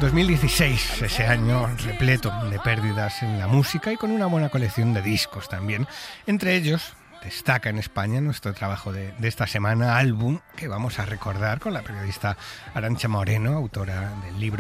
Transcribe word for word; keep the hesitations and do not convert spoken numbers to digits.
dos mil dieciséis, ese año repleto de pérdidas en la música y con una buena colección de discos también. Entre ellos destaca en España nuestro trabajo de, de esta semana, álbum que vamos a recordar con la periodista Arantxa Moreno, autora del libro